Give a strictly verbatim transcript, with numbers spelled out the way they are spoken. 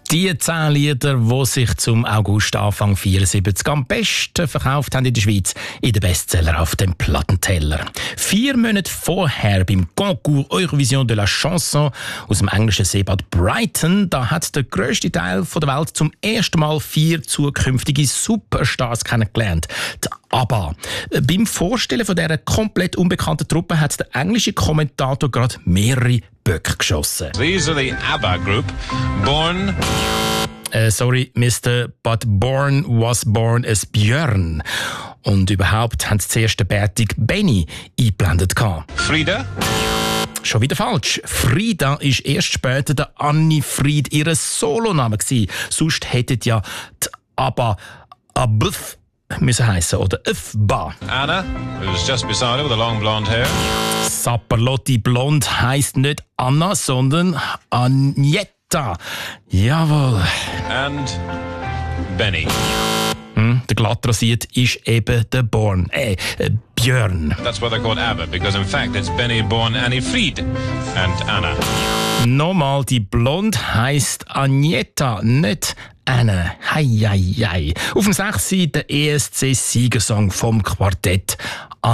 Die zehn Lieder, die sich zum August Anfang vierundsiebzig am besten verkauft haben in der Schweiz, in den Bestseller auf dem Plattenteller. Vier Monate vorher beim Concours Eurovision de la Chanson aus dem englischen Seebad Brighton, da hat der grösste Teil der Welt zum ersten Mal vier zukünftige Superstars kennengelernt. Die ABBA. Beim Vorstellen von dieser komplett unbekannten Truppe hat der englische Kommentator gerade mehrere Böcke geschossen. These are the ABBA group, born... Uh, sorry, Mister But born was born as Björn. Und überhaupt haben sie zuerst den bärtigen Benny eingeblendet. Frida? Schon wieder falsch. Frida ist erst später der Anni Fried ihr Soloname gewesen. Sonst hätten ja die ABBA Abf müssen heissen oder Öfba. Anna, who's just beside her with the long blonde hair. Sapperlotti Blond heisst nicht Anna, sondern Agnetta. Jawohl. And Benny. Hm, der glatt rasiert ist eben der Born, äh, äh, Björn. That's what they're called ABBA, because in fact it's Benny, Born, Annie Fried and Anna. Nochmal, die Blond heisst Agnetta, nicht Anne. Hei, hei, hei. Auf dem sechs der E S C-Siegersong vom Quartett